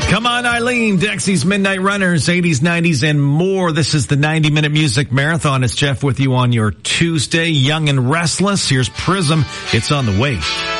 Come on, Eileen, Dexy's Midnight Runners, 80s, 90s, and more. This is the 90-minute music marathon. It's Jeff with you on your Tuesday, young and restless. Here's Prism. It's on the way.